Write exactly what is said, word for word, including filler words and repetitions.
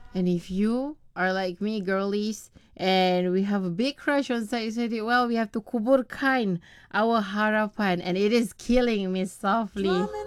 And if you are like me, girlies, and we have a big crush on Said well, we have to kuburkan our harapan, and it is killing me softly.